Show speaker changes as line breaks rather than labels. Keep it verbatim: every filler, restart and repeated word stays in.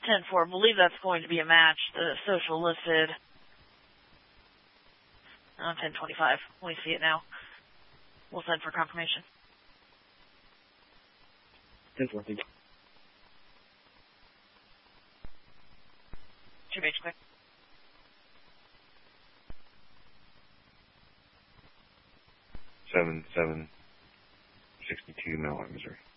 ten four, I believe that's going to be a match. The social listed on ten twenty-five. We see it now. We'll send for confirmation.
ten four, thank you.
Two H quick.
seven seven sixty-two, Mount Missouri.